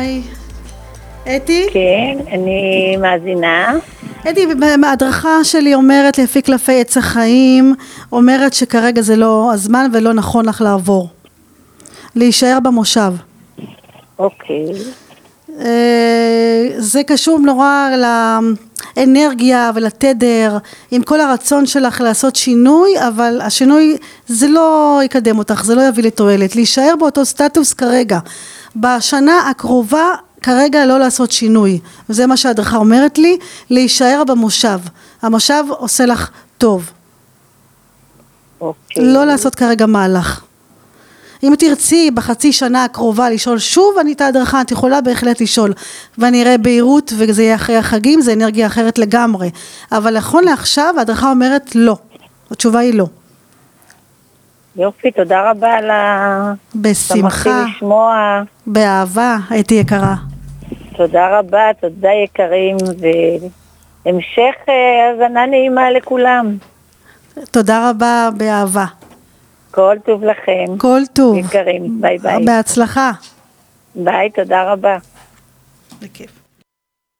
היי. אתי? כן, אני מאזינה. אתי, ההדרכה שלי אומרת לפי קלפי עץ החיים, אומרת שכרגע זה לא הזמן ולא נכון לך לעבור. להישאר במושב. אוקיי. זה קשור נורא לאנרגיה ולתדר, עם כל הרצון שלך לעשות שינוי, אבל השינוי זה לא יקדם אותך, זה לא יביא לתועלת. להישאר באותו סטטוס כרגע. בשנה הקרובה כרגע לא לעשות שינוי, וזה מה שההדרכה אומרת לי, להישאר במושב. המושב עושה לך טוב. אוקיי. לא לעשות כרגע מהלך. אם תרצי בחצי שנה הקרובה לשאול שוב, אני את ההדרכה, את יכולה בהחלט לשאול, ואני אראה בהירות, וזה יהיה אחרי החגים, זה אנרגיה אחרת לגמרי. אבל נכון לעכשיו, ההדרכה אומרת לא. התשובה היא לא. יופי, תודה רבה על בשמחה. שמחתי לשמוע. באהבה, הייתי יקרה. תודה רבה, תודה יקרים, והמשך הזנה נעימה לכולם. תודה רבה, באהבה. כל טוב לכם. כל טוב. יקרים, ביי ביי. בהצלחה. ביי, תודה רבה. בכיף.